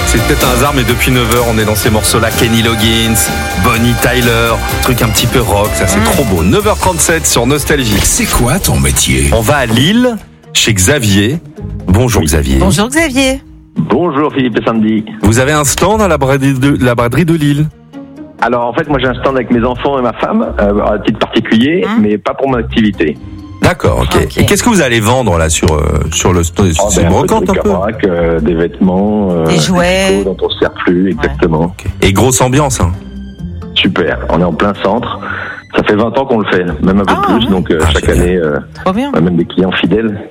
C'est peut-être un hasard, mais depuis 9h, on est dans ces morceaux-là. Kenny Loggins, Bonnie Tyler, truc un petit peu rock, ça c'est trop beau. 9h37 sur Nostalgie. C'est quoi ton métier? On va à Lille, chez Xavier. Bonjour Xavier. Bonjour Xavier. Bonjour Philippe et Sandy. Vous avez un stand à la braderie de Lille? Alors en fait moi j'ai un stand avec mes enfants et ma femme, à titre particulier, mais pas pour mon activité. D'accord, ok. Et qu'est-ce que vous allez vendre là sur le stand? C'est une brocante un peu. Des vêtements, des jouets dont on ne sert plus, exactement. Okay. Et grosse ambiance, hein. Super, on est en plein centre. Ça fait 20 ans qu'on le fait, même un peu plus, donc chaque année, on a même des clients fidèles.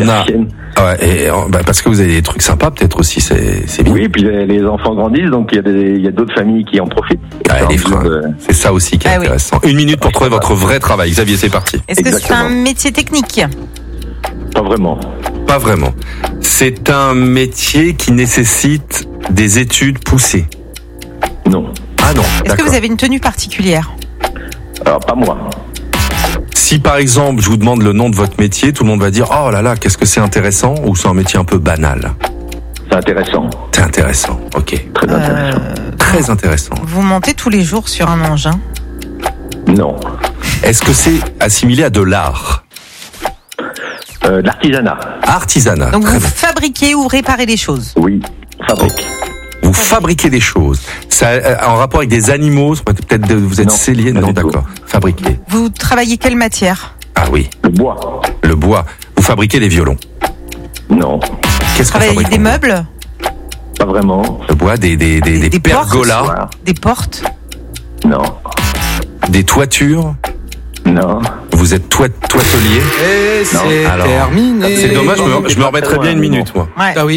Parce que vous avez des trucs sympas peut-être aussi, c'est bien. Oui, puis les enfants grandissent, donc il y a d'autres familles qui en profitent. Les freins, c'est ça aussi qui est intéressant. Une minute pour trouver votre vrai travail. Xavier, c'est parti. Est-ce que c'est un métier technique? Pas vraiment. Pas vraiment. C'est un métier qui nécessite des études poussées. Non. Ah non. Est-ce que vous avez une tenue particulière? Alors pas moi. Si par exemple je vous demande le nom de votre métier, tout le monde va dire oh là là, qu'est-ce que c'est intéressant, ou c'est un métier un peu banal? C'est intéressant. C'est intéressant, ok. Très intéressant. Très intéressant. Vous montez tous les jours sur un engin? Non. Est-ce que c'est assimilé à de l'art? L'artisanat. Artisanat. Donc vous fabriquez ou réparez les choses? Oui, fabrique. Vous fabriquez des choses. Ça en rapport avec des animaux, peut-être vous êtes cellier? Non, d'accord. Fabriquer. Vous travaillez quelle matière? Ah oui. Le bois. Le bois. Vous fabriquez des violons? Non. Qu'est-ce que vous travaillez des meubles? Pas vraiment. Le bois, des pergolas? Portes, des portes? Non. Des toitures? Non. Vous êtes toitelier? Et c'est terminé. C'est dommage, je me remettrais bien une minute, moi. Ouais. Ah oui.